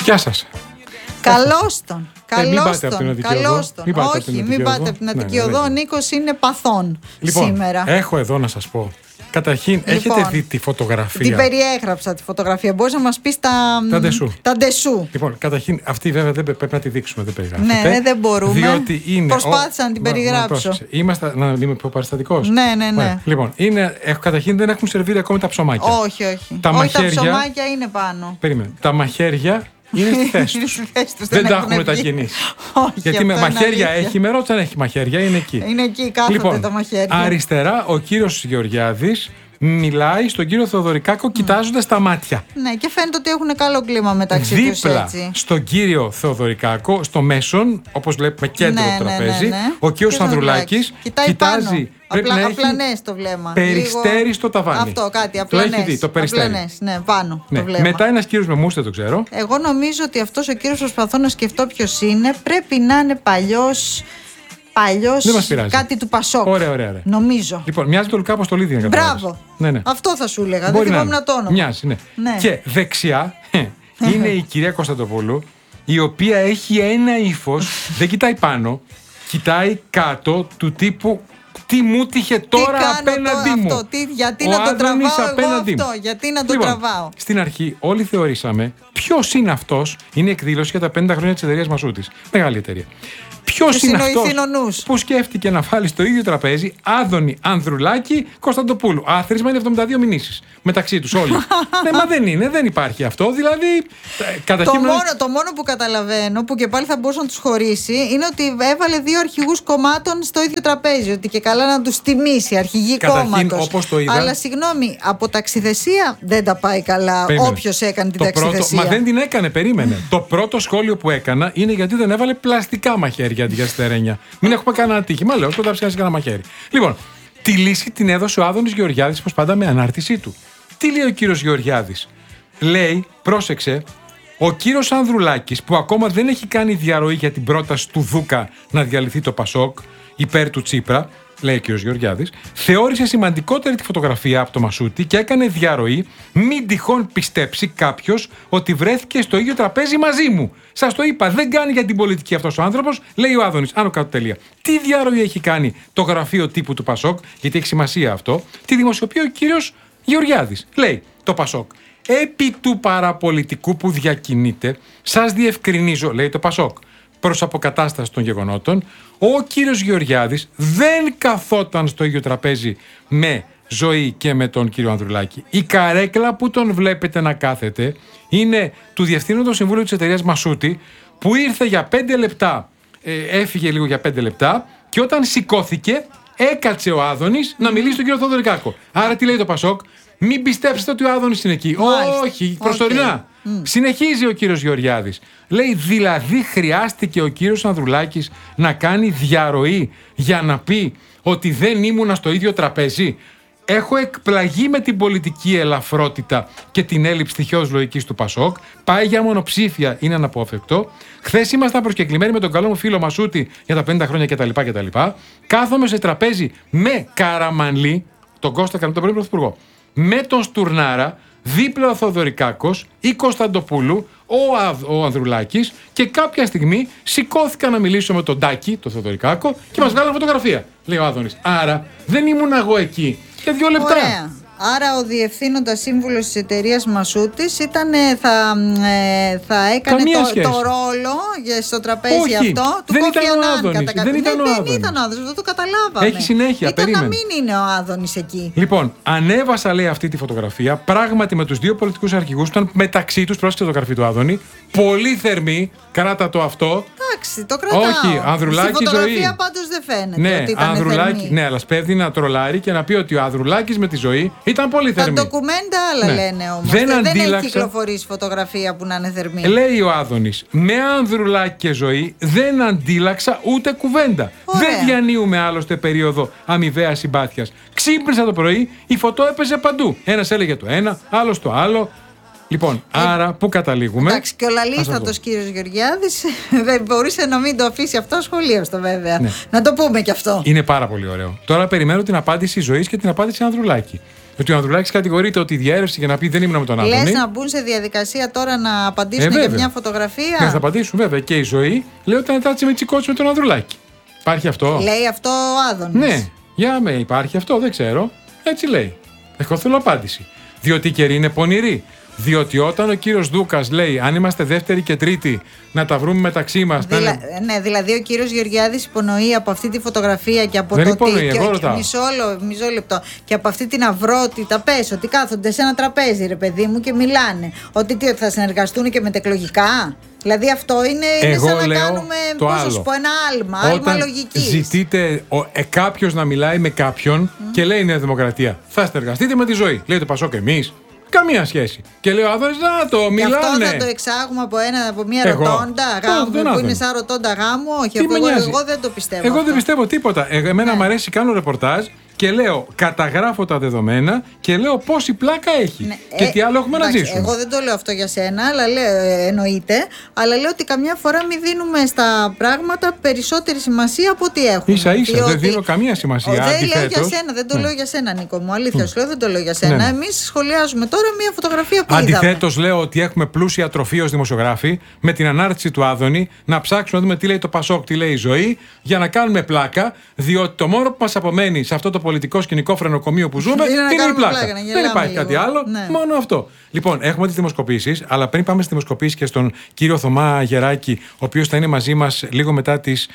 Γεια σας. Καλώς τον. Καλώς τον. Όχι, μην πάτε από την Αττική Οδό. Ο Νίκος είναι παθών σήμερα. Έχω εδώ να σας πω. Καταρχήν, έχετε δει τη φωτογραφία? Την περιέγραψα τη φωτογραφία. Μπορείς να μας πεις τα ντεσού. Λοιπόν, καταρχήν, αυτή βέβαια δεν πρέπει να τη δείξουμε, δεν περιγράφεται. Ναι, δεν μπορούμε. Διότι είναι. Προσπάθησα να την περιγράψω. Είμαστε, να είμαι πιο παραστατικός. Ναι. Λοιπόν, καταρχήν δεν έχουν σερβίρει ακόμη τα ψωμάκια. Όχι. Τα ψωμάκια είναι πάνω. Περίμενε. Τα μαχαίρια είναι στη θέση τους. Δεν τα έχουν μετακινήσει. Γιατί μαχαίρια έχει, με ρώτησαν, έχει μαχαίρια, είναι εκεί. Είναι εκεί, κάθονται τα μαχαίρια. Αριστερά, ο κύριος Γεωργιάδης μιλάει στον κύριο Θεοδωρικάκο κοιτάζοντας τα μάτια. Ναι, και φαίνεται ότι έχουν καλό κλίμα μεταξύ τους, έτσι. Δίπλα στον κύριο Θεοδωρικάκο, στο μέσον, όπως βλέπουμε κέντρο τραπέζι, ο κύριος Ανδρουλάκης κοιτάζει. Απλανές το βλέμμα. Περιστέρι στο ταβάνι. Αυτό, κάτι απλανές. Το έχει δει, το περιστέρι. Ναι, πάνω το βλέμμα. Μετά ένας κύριος με μousse, δεν το ξέρω. Εγώ νομίζω ότι αυτός ο κύριος, προσπαθώ να σκεφτώ ποιος είναι, πρέπει να είναι παλιός κάτι του Πασόκ. Ωραία. Νομίζω. Λοιπόν, μοιάζει το Λουκά Αποστολίδη, να καταλάβεις. Μπράβο. Ναι. Αυτό θα σου έλεγα. Δεν θυμόμουν το όνομα. Μοιάζει, ναι. Και δεξιά είναι η κυρία Κωνσταντοπούλου, η οποία έχει ένα ύφος, δεν κοιτάει πάνω, κοιτάει κάτω, του τύπου τι μου τύχε τώρα απέναντί μου. Γιατί να το τραβάω εγώ αυτό, γιατί να το τραβάω. Στην αρχή όλοι θεωρήσαμε ποιος είναι αυτός. Είναι εκδήλωση για τα 50 χρόνια της εταιρείας Μασούτης. Μεγάλη εταιρεία. Ποιος είναι αυτός που σκέφτηκε να βάλει στο ίδιο τραπέζι Άδωνη, Ανδρουλάκη, Κωνσταντοπούλου? Άθροισμα είναι 72 μηνύσεις μεταξύ τους όλοι. Ναι, μα δεν υπάρχει αυτό. Δηλαδή. Το μόνο που καταλαβαίνω, που και πάλι θα μπορούσε να τους χωρίσει, είναι ότι έβαλε δύο αρχηγούς κομμάτων στο ίδιο τραπέζι. Ότι και καλά να τους τιμήσει, αρχηγοί κόμματος. Αλλά συγγνώμη, από ταξιδεσία δεν τα πάει καλά. Όποιος έκανε την ταξιδεσία. Μα δεν την έκανε, περίμενε. Το πρώτο σχόλιο που έκανα είναι γιατί δεν έβαλε πλαστικά μαχαίρια αντί για στερένια. Μην έχουμε κανένα ατύχημα, λέω, τότε ψάχνει κανένα μαχαίρι. Λοιπόν, τη λύση την έδωσε ο Άδωνης Γεωργιάδης, όπως πάντα, με ανάρτησή του. Τι λέει ο κύριος Γεωργιάδης? Λέει, πρόσεξε, ο κύριος Ανδρουλάκης, που ακόμα δεν έχει κάνει διαρροή για την πρόταση του Δούκα να διαλυθεί το Πασόκ υπέρ του Τσίπρα, λέει ο κύριος Γεωργιάδης, θεώρησε σημαντικότερη τη φωτογραφία από το Μασούτη και έκανε διαρροή, μην τυχόν πιστέψει κάποιος ότι βρέθηκε στο ίδιο τραπέζι μαζί μου. Σας το είπα, δεν κάνει για την πολιτική αυτός ο άνθρωπος, λέει ο Άδωνης. Άνω κάτω τελεία. Τι διαρροή έχει κάνει το γραφείο τύπου του Πασόκ, γιατί έχει σημασία αυτό? Τη δημοσιοποιεί ο κύριος Γεωργιάδης. Λέει το Πασόκ. Επί του παραπολιτικού που διακινείται, σας διευκρινίζω, λέει το Πασόκ, προς αποκατάσταση των γεγονότων, ο κύριος Γεωργιάδης δεν καθόταν στο ίδιο τραπέζι με Ζωή και με τον κύριο Ανδρουλάκη. Η καρέκλα που τον βλέπετε να κάθεται είναι του Διευθύνοντος Συμβούλου της εταιρείας Μασούτη, που ήρθε για 5 λεπτά, έφυγε λίγο για 5 λεπτά και όταν σηκώθηκε έκατσε ο Άδωνης να μιλήσει στον κύριο Θεοδωρικάκο. Άρα τι λέει το Πασόκ? Μην πιστέψετε ότι ο Άδωνης είναι εκεί. Όχι, προσωρινά. Συνεχίζει ο κύριος Γεωργιάδης. Λέει, δηλαδή χρειάστηκε ο κύριος Ανδρουλάκης να κάνει διαρροή για να πει ότι δεν ήμουνα στο ίδιο τραπέζι? Έχω εκπλαγεί με την πολιτική ελαφρότητα και την έλλειψη τυχαίως λογικής του Πασόκ. Πάει για μονοψήφια, είναι αναπόφευκτο. Χθες ήμασταν προσκεκλημένοι με τον καλό μου φίλο Μασούτη για τα 50 χρόνια κτλ. Κάθομαι σε τραπέζι με Καραμανλή, τον Κώστα, τον πρώην πρωθυπουργό, με τον Στουρνάρα, δίπλα ο Θεοδωρικάκος, η Κωνσταντοπούλου, ο Ανδρουλάκης, και κάποια στιγμή σηκώθηκα να μιλήσω με τον Τάκη, τον Θεοδωρικάκο, και μας βγάλανε φωτογραφία, λέει ο Άδωνης. Άρα δεν ήμουν εγώ εκεί. Και 2 λεπτά. Ωραία. Άρα ο διευθύνοντας σύμβουλος της εταιρείας Μασούτης θα έκανε το ρόλο στο τραπέζι αυτό του Κόφι Ανάν. Δεν ήταν ο Άδωνης. Δεν το καταλάβαμε. Έχει συνέχεια, περίμενε. Να μην είναι ο Άδωνης εκεί. Λοιπόν, ανέβασα, λέει, αυτή τη φωτογραφία, πράγματι με τους δύο πολιτικούς αρχηγούς που ήταν μεταξύ τους, πρόσεξε το γραφείο του Άδωνη, πολύ θερμή, κράτα το αυτό. Εντάξει, το κρατάω. Όχι, Ανδρουλάκη, στη φωτογραφία Ζωή. Πάντως δεν φαίνεται ότι ήταν θερμή. Ναι, αλλά σπέβδει να τρολάρει και να πει ότι ο Ανδρουλάκης με τη Ζωή ήταν πολύ θερμή. Τα ντοκουμέντα άλλα λένε όμως. Δεν έχει κυκλοφορήσει φωτογραφία που να είναι θερμή. Λέει ο Άδωνης, με Ανδρουλάκη και Ζωή δεν αντίλαξα ούτε κουβέντα. Ωραία. Δεν διανύουμε άλλωστε περίοδο αμοιβαίας συμπάθειας. Ξύπνησα το πρωί, η φωτό έπαιζε παντού. Ένας έλεγε το ένα, άλλος το άλλο. Λοιπόν, άρα πού καταλήγουμε? Εντάξει, και ο λαλίστατος κύριος Γεωργιάδης δεν μπορούσε να μην το αφήσει αυτό σχολίαστο, βέβαια. Ναι. Να το πούμε κι αυτό. Είναι πάρα πολύ ωραίο. Τώρα περιμένω την απάντηση Ζωής και την απάντηση Ανδρουλάκη. Ότι ο Ανδρουλάκης κατηγορείται ότι διέρευσε για να πει δεν ήμουν με τον Άδωνη. Λες να μπουν σε διαδικασία τώρα να απαντήσουν για μια φωτογραφία. Ναι, θα απαντήσουν βέβαια. Και η Ζωή λέει ότι ήταν τάτσι με τσικότσι με τον Ανδρουλάκη. Υπάρχει αυτό. Λέει αυτό ο Άδωνης. Ναι, για με υπάρχει αυτό, δεν ξέρω. Έτσι λέει. Εγώ θέλω απάντηση. Διότι η καιρή είναι πονηρή. Διότι όταν ο κύριος Δούκας λέει αν είμαστε δεύτερη και τρίτη να τα βρούμε μεταξύ μας. Ναι, δηλαδή ο κύριος Γεωργιάδης υπονοεί από αυτή τη φωτογραφία και από δεν το υπονοεί, εγώ ρωτάω. Μισό λεπτό. Και από αυτή την αυρότητα πες ότι κάθονται σε ένα τραπέζι, ρε παιδί μου, και μιλάνε. Ότι θα συνεργαστούν και μετεκλογικά. Δηλαδή αυτό είναι σαν να κάνουμε ένα άλμα λογικής. Ζητείτε κάποιος να μιλάει με κάποιον και λέει η Νέα Δημοκρατία θα συνεργαστείτε με τη Ζωή. Λέει το Πασόκ εμείς. Καμία σχέση. Και λέει ο Άδωνης να το μιλάνε. Και αυτό θα το εξάγουμε από μια ρωτώντα γάμου που είναι σαν ρωτώντα γάμου. Όχι, εγώ δεν το πιστεύω. Εγώ δεν πιστεύω τίποτα. Εμένα μου αρέσει, κάνω ρεπορτάζ και λέω, καταγράφω τα δεδομένα και λέω πόση πλάκα έχει. Ναι. Και τι άλλο έχουμε να ζήσουμε. Εγώ δεν το λέω αυτό για σένα, αλλά εννοείται. Αλλά λέω ότι καμιά φορά μην δίνουμε στα πράγματα περισσότερη σημασία από ό,τι έχουμε. Ίσα-ίσα, δεν δίνω καμία σημασία. Δεν λέω για σένα, δεν το λέω για σένα, Νίκο μου. Αλήθεια σου λέω, δεν το λέω για σένα. Εμείς σχολιάζουμε τώρα μια φωτογραφία που είδαμε. Αντιθέτως, λέω ότι έχουμε πλούσια τροφή ως δημοσιογράφοι με την ανάρτηση του Άδωνη να ψάξουμε να δούμε τι λέει το Πασόκ, τι λέει η Ζωή, για να κάνουμε πλάκα, διότι το μόνο που μας απομένει σε αυτό το πολιτικό σκηνικό φρενοκομείο που ζούμε είναι η πλάκα. Δεν υπάρχει κάτι άλλο, μόνο αυτό. Λοιπόν, έχουμε τις δημοσκοπήσεις, αλλά πριν πάμε στις δημοσκοπήσεις και στον κύριο Θωμά Γεράκη, ο οποίος θα είναι μαζί μας λίγο μετά τις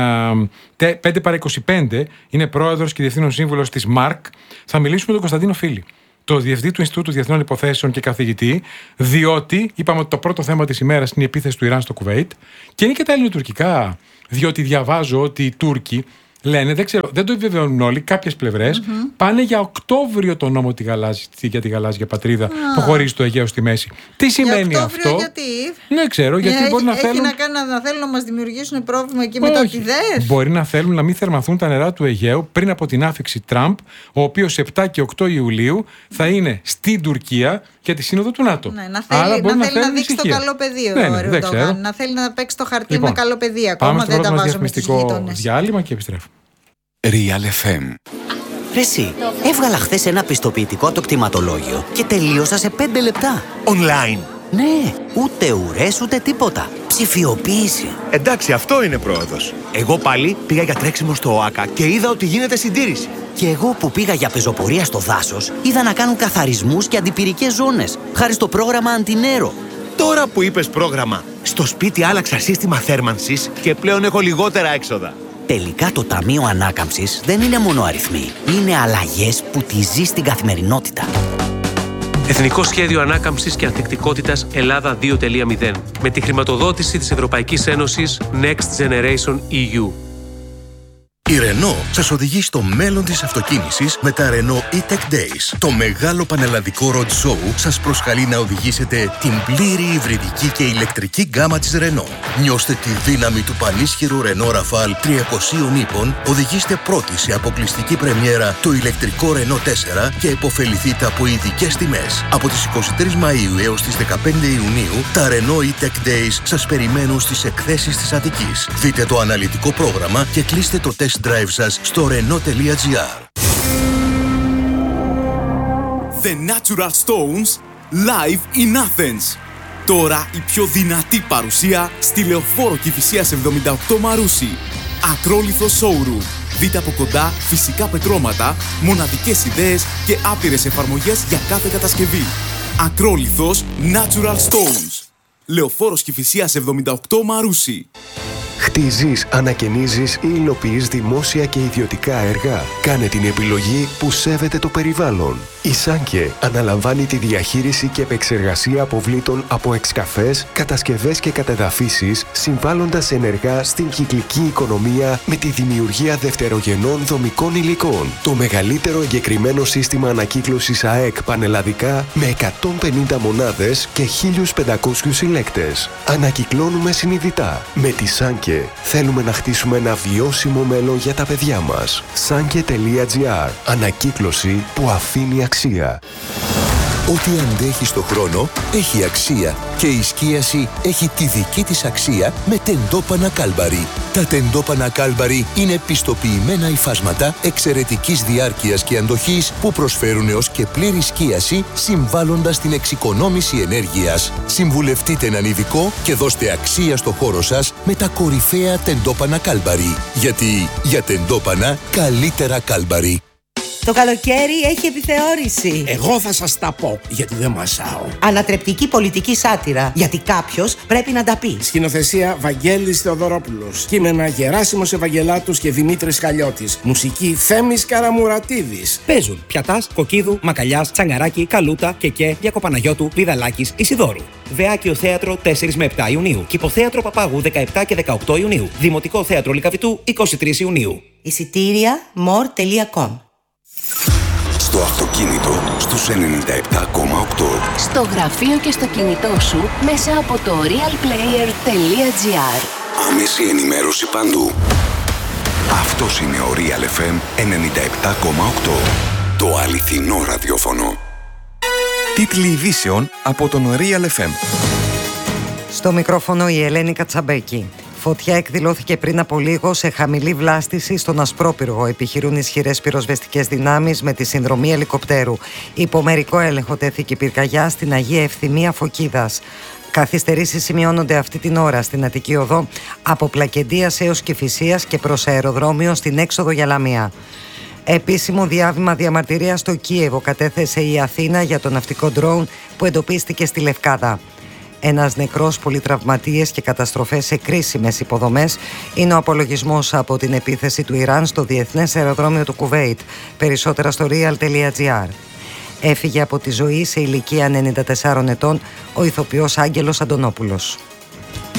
5 παρά 25, είναι πρόεδρος και διευθύνων σύμβουλος της ΜΑΡΚ, θα μιλήσουμε με τον Κωνσταντίνο Φίλη, το διευθυντή του Ινστιτούτου Διεθνών Υποθέσεων και καθηγητή, διότι είπαμε ότι το πρώτο θέμα της ημέρας είναι η επίθεση του Ιράν στο Κουβέιτ και είναι και τα ελληνοτουρκικά. Διότι διαβάζω ότι οι Τούρκοι λένε, δεν το επιβεβαιώνουν όλοι, κάποιες πλευρές πάνε για Οκτώβριο το νόμο για τη γαλάζια πατρίδα που χωρίζει το Αιγαίο στη μέση. Τι σημαίνει αυτό? Γιατί? Δεν ξέρω, γιατί μπορεί να θέλουν. Να θέλουν να μας δημιουργήσουν πρόβλημα εκεί μετά τη ΔΕΘ. Μπορεί να θέλουν να μην θερμανθούν τα νερά του Αιγαίου πριν από την άφιξη Τραμπ, ο οποίος 7 και 8 Ιουλίου θα είναι στην Τουρκία για τη σύνοδο του ΝΑΤΟ. Ναι, να θέλει να δείξει το καλό παιδί ο Ερντογάν. Να θέλει να παίξει το χαρτί με καλό παιδί. Ακόμα δεν τα βάζουμε στους γείτονες. Διάλειμμα και επιστρέφουμε. Real FM. Ρε εσύ, έβγαλα χθες ένα πιστοποιητικό το κτηματολόγιο και τελείωσα σε 5 λεπτά. Online. Ναι, ούτε ουρές ούτε τίποτα. Ψηφιοποίηση. Εντάξει, αυτό είναι πρόοδος. Εγώ πάλι πήγα για τρέξιμο στο ΟΑΚΑ και είδα ότι γίνεται συντήρηση. Και εγώ που πήγα για πεζοπορία στο δάσος, είδα να κάνουν καθαρισμούς και αντιπυρικές ζώνες, χάρη στο πρόγραμμα Αντινέρο. Τώρα που είπες πρόγραμμα, στο σπίτι άλλαξα σύστημα θέρμανσης και πλέον έχω λιγότερα έξοδα. Τελικά το Ταμείο Ανάκαμψης δεν είναι μόνο αριθμοί. Είναι αλλαγές που τη ζει στην καθημερινότητα. Εθνικό Σχέδιο Ανάκαμψης και Ανθεκτικότητας Ελλάδα 2.0 με τη χρηματοδότηση της Ευρωπαϊκής Ένωσης Next Generation EU. Η Renault σας οδηγεί στο μέλλον της αυτοκίνησης με τα Renault E-Tech Days. Το μεγάλο πανελλαδικό road show σας προσκαλεί να οδηγήσετε την πλήρη υβριδική και ηλεκτρική γκάμα της Renault. Νιώστε τη δύναμη του πανίσχυρου Renault Rafale 300 ύπων, οδηγήστε πρώτοι σε αποκλειστική πρεμιέρα το ηλεκτρικό Renault 4 και υποφεληθείτε από ειδικές τιμές. Από τις 23 Μαΐου έως τις 15 Ιουνίου, τα Renault E-Tech Days σας περιμένουν στις εκθέσεις της Αττικής. Δείτε το αναλυτικό πρόγραμμα και κλείστε το test drive σας στο Renault.gr. The Natural Stones live in Athens. Τώρα η πιο δυνατή παρουσία στη Λεωφόρο Κηφισίας 78 Μαρούσι. Ακρόλιθο showroom. Δείτε από κοντά φυσικά πετρώματα, μοναδικές ιδέες και άπειρες εφαρμογές για κάθε κατασκευή. Ακρόλιθος Natural Stones. Λεωφόρος Κηφισίας 78 Μαρούσι. Χτίζεις, ανακαινίζεις ή υλοποιείς δημόσια και ιδιωτικά έργα. Κάνε την επιλογή που σέβεται το περιβάλλον. Η Σάνκε αναλαμβάνει τη διαχείριση και επεξεργασία αποβλήτων από εξκαφές, κατασκευές και κατεδαφίσεις, συμβάλλοντας ενεργά στην κυκλική οικονομία με τη δημιουργία δευτερογενών δομικών υλικών. Το μεγαλύτερο εγκεκριμένο σύστημα ανακύκλωσης ΑΕΚ πανελλαδικά με 150 μονάδες και 1.500 συλλέκτες. Ανακυκλώνουμε συνειδητά. Με τη Σάνκε θέλουμε να χτίσουμε ένα βιώσιμο μέλλον για τα παιδιά μας. Sanke.gr. Ανακύκλωση που αφήνει αξία. Ό,τι αντέχει στο χρόνο έχει αξία και η σκίαση έχει τη δική της αξία με τεντόπανα Κάλμπαρι. Τα τεντόπανα Κάλμπαρι είναι πιστοποιημένα υφάσματα εξαιρετικής διάρκειας και αντοχής που προσφέρουν έως και πλήρη σκίαση, συμβάλλοντας στην εξοικονόμηση ενέργειας. Συμβουλευτείτε έναν ειδικό και δώστε αξία στο χώρο σας με τα κορυφαία τεντόπανα Κάλμπαρι. Γιατί για τεντόπανα καλύτερα Κάλμπαρι. Το καλοκαίρι έχει επιθεώρηση. Εγώ θα σας τα πω, γιατί δεν μασάω. Ανατρεπτική πολιτική σάτυρα, γιατί κάποιος πρέπει να τα πει. Σκηνοθεσία Βαγγέλης Θεοδωρόπουλος. Κείμενα Γεράσιμος Ευαγγελάτος και Δημήτρης Χαλιώτης. Μουσική Θέμης Καραμουρατίδης. Παίζουν Πιατάς, Κοκκίδου, Μακαλιάς, Τσαγκαράκη, Καλούτα, Κεκέ, Διακοπαναγιώτου, Πηδαλάκης, Ισιδώρου. Βεάκιο Θέατρο 4 με 7 Ιουνίου. Κηποθέατρο Παπάγου 17 και 18 Ιουνίου. Δημοτικό Θέατρο Λυκαβητού 23 Ιουνίου. Εισιτήρια more.com. Στο αυτοκίνητο στους 97,8. Στο γραφείο και στο κινητό σου μέσα από το realplayer.gr. Άμεση ενημέρωση παντού. Αυτός είναι ο Real FM 97,8. Το αληθινό ραδιόφωνο. Τίτλοι ειδήσεων από τον Real FM. Στο μικρόφωνο η Ελένη Κατσαμπέκη. Φωτιά εκδηλώθηκε πριν από λίγο σε χαμηλή βλάστηση στον Ασπρόπυργο. Επιχειρούν ισχυρές πυροσβεστικές δυνάμεις με τη συνδρομή ελικοπτέρου. Υπό μερικό έλεγχο τέθηκε η πυρκαγιά στην Αγία Ευθυμία Φωκίδας. Καθυστερήσεις σημειώνονται αυτή την ώρα στην Αττική Οδό από Πλακεντίας έως Κηφισίας και προς αεροδρόμιο στην έξοδο για Λαμία. Επίσημο διάβημα διαμαρτυρίας στο Κίεβο κατέθεσε η Αθήνα για το ναυτικό ντρόουν που εντοπίστηκε στη Λευκάδα. Ένας νεκρός, πολλοί τραυματίες και καταστροφές σε κρίσιμες υποδομές είναι ο απολογισμός από την επίθεση του Ιράν στο Διεθνές Αεροδρόμιο του Κουβέιτ. Περισσότερα στο real.gr. Έφυγε από τη ζωή σε ηλικία 94 ετών ο ηθοποιός Άγγελος Αντωνόπουλος.